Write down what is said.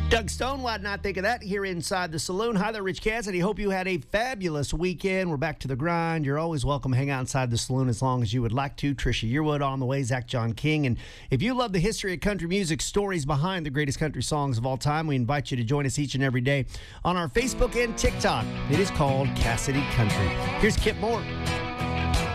Doug Stone, why not think of that here inside the saloon? Hi there, Rich Cassidy. Hope you had a fabulous weekend. We're back to the grind. You're always welcome to hang out inside the saloon as long as you would like to. Trisha Yearwood on the way, Zach John King. And if you love the history of country music, stories behind the greatest country songs of all time, we invite you to join us each and every day on our Facebook and TikTok. It is called Cassidy Country. Here's Kip Moore.